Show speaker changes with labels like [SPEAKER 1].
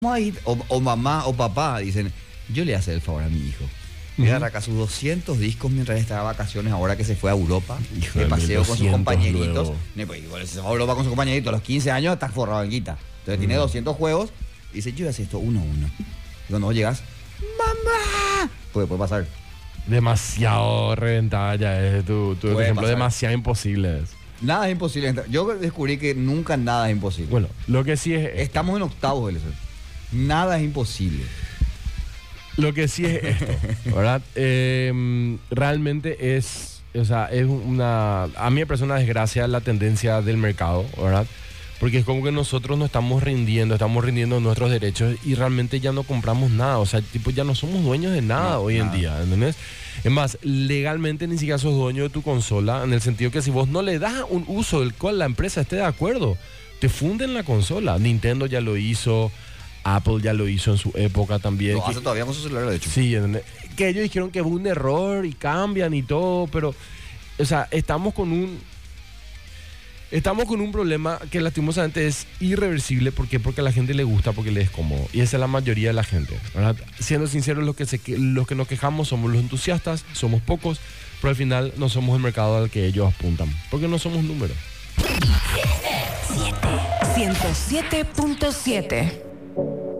[SPEAKER 1] vamos a ir, o mamá o papá dicen, yo le voy a hacer el favor a mi hijo. Voy a agarrar acá sus 200 discos mientras está de vacaciones, ahora que se fue a Europa,
[SPEAKER 2] Hijo
[SPEAKER 1] de
[SPEAKER 2] de
[SPEAKER 1] paseo con sus
[SPEAKER 2] 1200
[SPEAKER 1] compañeritos.
[SPEAKER 2] luego.
[SPEAKER 1] Pues, igual, si se va a Europa con sus compañeritos, a los 15 años está forrado en guita. Entonces tiene 200 juegos y dice, yo voy a hacer esto uno a uno. Y cuando vos llegas, ¡mamá! Puede pasar.
[SPEAKER 2] Demasiado reventada ya es tu
[SPEAKER 1] Puede
[SPEAKER 2] ejemplo,
[SPEAKER 1] pasar.
[SPEAKER 2] demasiado imposible es.
[SPEAKER 1] Nada es imposible. Yo descubrí que nunca nada es imposible.
[SPEAKER 2] Bueno, lo que sí es...
[SPEAKER 1] Estamos en octavos del ESER. Nada es imposible.
[SPEAKER 2] Lo que sí es esto, ¿verdad? Realmente es, o sea, es una... A mí me parece una desgracia la tendencia del mercado, ¿verdad? Porque es como que nosotros no estamos rindiendo nuestros derechos y realmente ya no compramos nada. O sea, tipo, ya no somos dueños de nada hoy en día, ¿entendés? Es más, legalmente ni siquiera sos dueño de tu consola, en el sentido que si vos no le das un uso del cual la empresa esté de acuerdo, te funden la consola. Nintendo ya lo hizo, Apple ya lo hizo en su época también.
[SPEAKER 1] Lo hace todavía con su celular, de hecho.
[SPEAKER 2] Sí, que ellos dijeron que fue un error y cambian y todo, pero, o sea, estamos con un problema que lastimosamente es irreversible. ¿Por qué? Porque a la gente le gusta, porque le es cómodo. Y esa es la mayoría de la gente, ¿verdad? Siendo sinceros, los que nos quejamos somos los entusiastas, somos pocos, pero al final no somos el mercado al que ellos apuntan, porque no somos números.
[SPEAKER 3] 107.7